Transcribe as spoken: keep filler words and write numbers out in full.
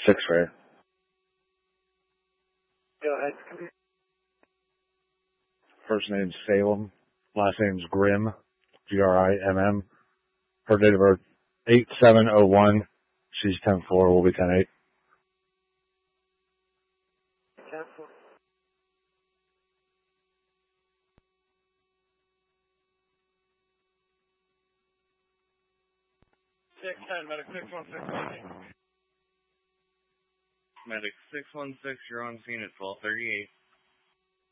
six Ray. Go ahead. First name's Salem. Last name's Grimm. G R I M M. Her date of birth, eight seven oh one. She's ten four. We'll be ten eight. ten four. six ten, medic six one six. Medic six one six, you're on scene at twelve thirty-eight.